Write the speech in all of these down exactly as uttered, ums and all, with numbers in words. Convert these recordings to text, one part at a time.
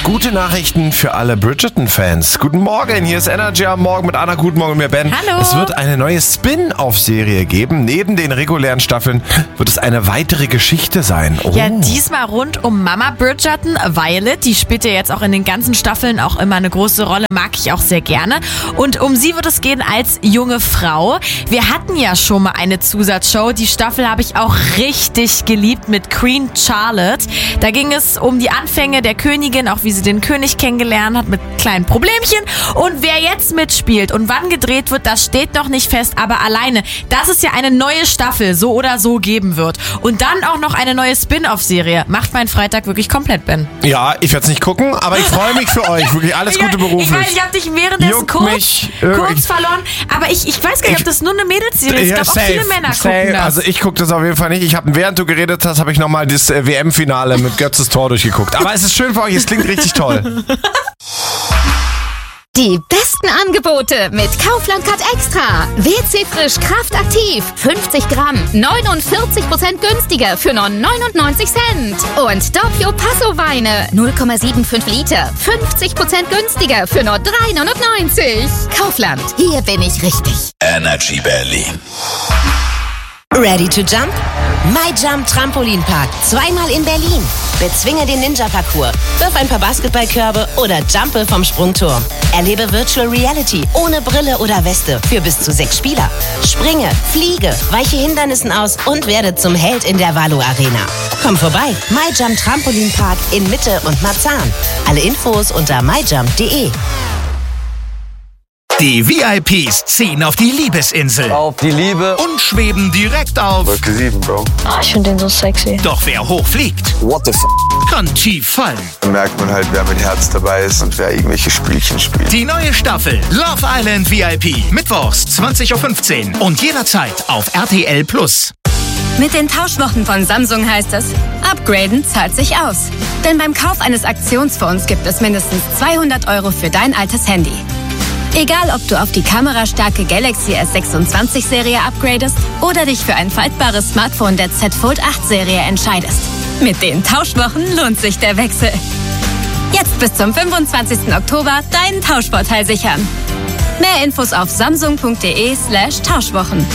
Gute Nachrichten für alle Bridgerton-Fans. Guten Morgen, hier ist Energy am Morgen mit Anna. Guten Morgen, mir Ben. Hallo. Es wird eine neue Spin-off-Serie geben. Neben den regulären Staffeln wird es eine weitere Geschichte sein. Oh. Ja, diesmal rund um Mama Bridgerton, Violet. Die spielt ja jetzt auch in den ganzen Staffeln auch immer eine große Rolle. Mag ich auch sehr gerne. Und um sie wird es gehen als junge Frau. Wir hatten ja schon mal eine Zusatzshow. Die Staffel habe ich auch richtig geliebt mit Queen Charlotte. Da ging es um die Anfänge der Königin, auch wie sie den König kennengelernt hat mit kleinen Problemchen. Und wer jetzt mitspielt und wann gedreht wird, das steht noch nicht fest. Aber alleine, dass es ja eine neue Staffel so oder so geben wird und dann auch noch eine neue Spin-off-Serie, macht meinen Freitag wirklich komplett, Ben. Ja, ich werde es nicht gucken, aber ich freue mich für euch. Wirklich alles Gute beruflich. Ich weiß, ich habe dich währenddessen Juckt kurz, mich, kurz verloren. Aber ich, ich weiß gar nicht, ob das nur eine Mädelsserie ist. Ich glaube, auch viele Männer safe. gucken das. Also ich gucke das auf jeden Fall nicht. Ich habe, während du geredet hast, habe ich nochmal das äh, W M-Finale mit Götzes Tor durchgeguckt. Aber es ist schön für euch, es klingt richtig toll. Die besten Angebote mit Kaufland Card Extra. W C Frisch Kraft Aktiv. fünfzig Gramm. neunundvierzig Prozent günstiger für nur neunundneunzig Cent. Und Doppio Passo Weine. null Komma fünfundsiebzig Liter. fünfzig Prozent günstiger für nur drei neunundneunzig. Kaufland. Hier bin ich richtig. Energy Berlin. Ready to jump? MyJump Trampolinpark. Zweimal in Berlin. Bezwinge den Ninja-Parcours. Wirf ein paar Basketballkörbe oder jumpe vom Sprungturm. Erlebe Virtual Reality ohne Brille oder Weste für bis zu sechs Spieler. Springe, fliege, weiche Hindernissen aus und werde zum Held in der Valo Arena. Komm vorbei. MyJump Trampolinpark in Mitte und Marzahn. Alle Infos unter myjump punkt de. Die V I Ps ziehen auf die Liebesinsel. Auf die Liebe. Und schweben direkt auf. Wolke sieben, Bro. Ah, ich finde den so sexy. Doch wer hoch fliegt, What the f***? kann tief fallen. Da merkt man halt, wer mit Herz dabei ist und wer irgendwelche Spielchen spielt. Die neue Staffel Love Island V I P. Mittwochs zwanzig Uhr fünfzehn und jederzeit auf R T L Plus. Mit den Tauschwochen von Samsung heißt es, upgraden zahlt sich aus. Denn beim Kauf eines Aktionsfonds gibt es mindestens zweihundert Euro für dein altes Handy. Egal, ob du auf die kamerastarke Galaxy S sechsundzwanzig Serie upgradest oder dich für ein faltbares Smartphone der Z Fold acht Serie entscheidest. Mit den Tauschwochen lohnt sich der Wechsel. Jetzt bis zum fünfundzwanzigsten Oktober deinen Tauschvorteil sichern. Mehr Infos auf samsung punkt de slash Tauschwochen.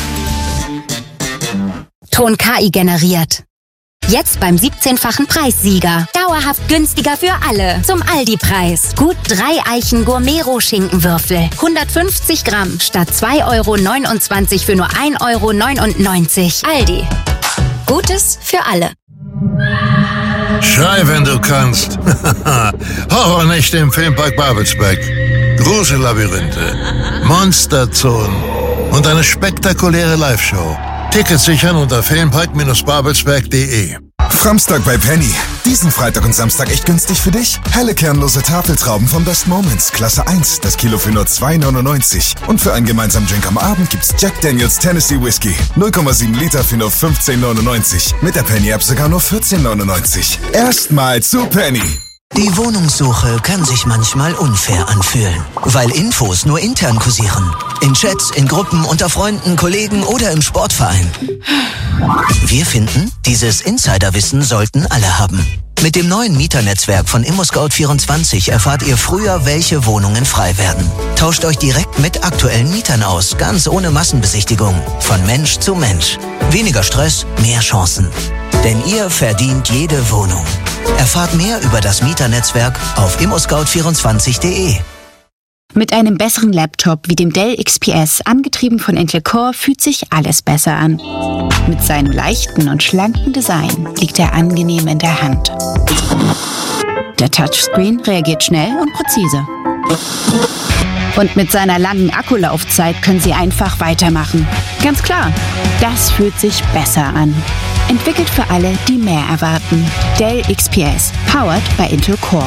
Ton K I generiert. Jetzt beim siebzehnfachen Preissieger. Dauerhaft günstiger für alle. Zum Aldi-Preis. Gut drei Eichen Gourmet-Schinkenwürfel. hundertfünfzig Gramm statt zwei Euro neunundzwanzig für nur ein Euro neunundneunzig. Aldi. Gutes für alle. Schrei, wenn du kannst. Horrornächte im Filmpark Babelsberg. Grusellabyrinthe. Monsterzonen. Und eine spektakuläre Live-Show. Tickets sichern unter filmpark babelsberg punkt de. Framstag bei Penny. Diesen Freitag und Samstag echt günstig für dich? Helle kernlose Tafeltrauben von Best Moments. Klasse eins. Das Kilo für nur zwei neunundneunzig. Und für einen gemeinsamen Drink am Abend gibt's Jack Daniels Tennessee Whiskey. null Komma sieben Liter für nur fünfzehn neunundneunzig. Mit der Penny-App sogar nur vierzehn neunundneunzig. Erstmal zu Penny. Die Wohnungssuche kann sich manchmal unfair anfühlen, weil Infos nur intern kursieren. In Chats, in Gruppen, unter Freunden, Kollegen oder im Sportverein. Wir finden, dieses Insiderwissen sollten alle haben. Mit dem neuen Mieternetzwerk von ImmoScout vierundzwanzig erfahrt ihr früher, welche Wohnungen frei werden. Tauscht euch direkt mit aktuellen Mietern aus, ganz ohne Massenbesichtigung. Von Mensch zu Mensch. Weniger Stress, mehr Chancen. Denn ihr verdient jede Wohnung. Erfahrt mehr über das Mieternetzwerk auf immoscout vierundzwanzig punkt de. Mit einem besseren Laptop wie dem Dell X P S, angetrieben von Intel Core, fühlt sich alles besser an. Mit seinem leichten und schlanken Design liegt er angenehm in der Hand. Der Touchscreen reagiert schnell und präzise. Und mit seiner langen Akkulaufzeit können Sie einfach weitermachen. Ganz klar, das fühlt sich besser an. Entwickelt für alle, die mehr erwarten. Dell X P S, powered by Intel Core.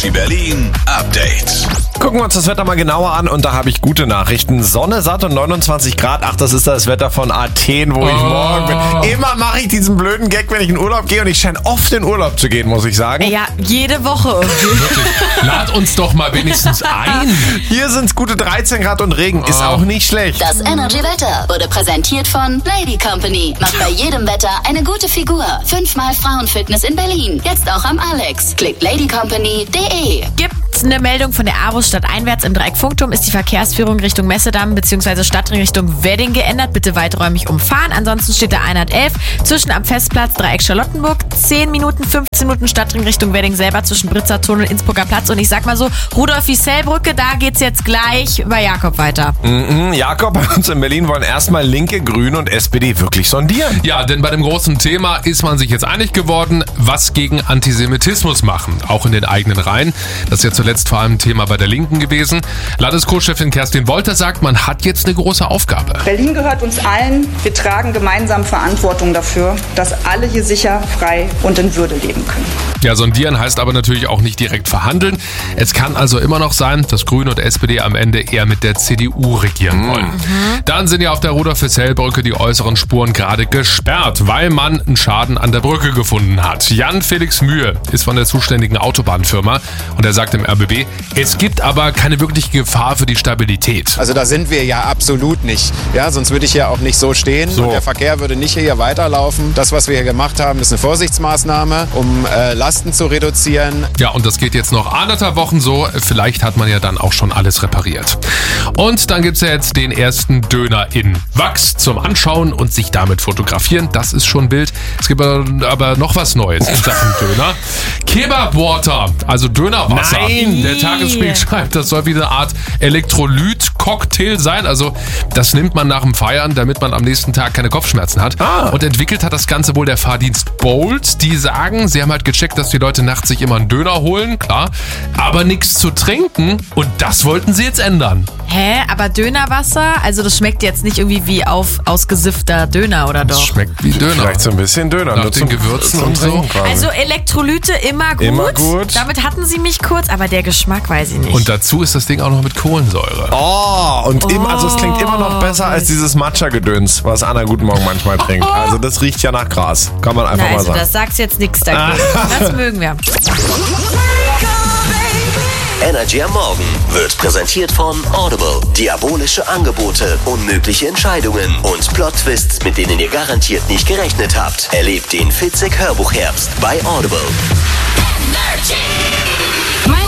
Energy Berlin Update. Gucken wir uns das Wetter mal genauer an und da habe ich gute Nachrichten. Sonne, satt und neunundzwanzig Grad. Ach, das ist das Wetter von Athen, wo ich Oh. morgen bin. Immer mache ich diesen blöden Gag, wenn ich in Urlaub gehe und ich scheine oft in Urlaub zu gehen, muss ich sagen. Ja, jede Woche irgendwie. Wirklich. Lad uns doch mal wenigstens ein. Hier sind es gute dreizehn Grad und Regen. Ist auch nicht schlecht. Das Energy-Wetter wurde präsentiert von Lady Company. Macht bei jedem Wetter eine gute Figur. Fünfmal Frauenfitness in Berlin. Jetzt auch am Alex. Klickt ladycompany punkt de. Gibt eine Meldung von der AWO stadteinwärts im Dreieck Funkturm ist die Verkehrsführung Richtung Messedamm bzw. Stadtrichtung Wedding geändert. Bitte weiträumig umfahren. Ansonsten steht da hundertelf zwischen am Festplatz Dreieck Charlottenburg. zehn Minuten, fünfzehn Minuten Stadtring Richtung Wedding selber zwischen Britzer Tunnel und Innsbrucker Platz. Und ich sag mal so, Rudolf-Wiesel-Brücke, da geht's jetzt gleich bei Jakob weiter. Mhm, Jakob, bei uns in Berlin wollen erstmal Linke, Grüne und S P D wirklich sondieren. Ja, denn bei dem großen Thema ist man sich jetzt einig geworden, was gegen Antisemitismus machen. Auch in den eigenen Reihen. Das ist ja zuletzt vor allem ein Thema bei der Linken gewesen. Landesco-Chefin Kerstin Wolter sagt, man hat jetzt eine große Aufgabe. Berlin gehört uns allen. Wir tragen gemeinsam Verantwortung dafür, dass alle hier sicher, frei und in Würde leben können. Ja, sondieren heißt aber natürlich auch nicht direkt verhandeln. Es kann also immer noch sein, dass Grüne und S P D am Ende eher mit der C D U regieren wollen. Mhm. Dann sind ja auf der Rudolf-Wiesel-Brücke die äußeren Spuren gerade gesperrt, weil man einen Schaden an der Brücke gefunden hat. Jan-Felix Mühe ist von der zuständigen Autobahnfirma und er sagt im R B B, es gibt aber keine wirkliche Gefahr für die Stabilität. Also da sind wir ja absolut nicht. Ja, sonst würde ich hier auch nicht so stehen. So. Und der Verkehr würde nicht hier weiterlaufen. Das, was wir hier gemacht haben, ist eine Vorsichtsmaßnahme, um äh, Lasten zu reduzieren. Ja, und das geht jetzt noch anderthalb Wochen so. Vielleicht hat man ja dann auch schon alles repariert. Und dann gibt's ja jetzt den ersten Döner in Wachs zum Anschauen und sich damit fotografieren. Das ist schon wild. Es gibt aber noch was Neues in Sachen Döner. Kebab Water, also Dönerwasser. Nein! Der Tagesspiegel schreibt, das soll wie eine Art Elektrolyt-Cocktail sein. Also das nimmt man nach dem Feiern, damit man am nächsten Tag keine Kopfschmerzen hat. Ah. Und entwickelt hat das Ganze wohl der Fahrdienst Bolt. Die sagen, sie haben halt gecheckt, dass die Leute nachts sich immer einen Döner holen, klar, aber nichts zu trinken. Und das wollten sie jetzt ändern. Hä? Aber Dönerwasser? Also das schmeckt jetzt nicht irgendwie wie auf ausgesiffter Döner, oder doch? Das schmeckt wie Döner. Vielleicht so ein bisschen Döner. Nach nur den zum- Gewürzen zum und so. Trinken quasi. Also Elektrolyte immer gut. Immer gut. Damit hatten sie mich kurz, aber der Geschmack weiß ich nicht. Und dazu ist das Ding auch noch mit Kohlensäure. Oh, und im, also es klingt immer noch besser als dieses Matcha-Gedöns, was Anna Guten Morgen manchmal trinkt. Also das riecht ja nach Gras. Kann man einfach Na, mal also sagen. das sagst jetzt nichts dagegen. Das mögen wir. Energy am Morgen wird präsentiert von Audible. Diabolische Angebote, unmögliche Entscheidungen und Plot-Twists, mit denen ihr garantiert nicht gerechnet habt. Erlebt den Fitzek Hörbuchherbst bei Audible. Mein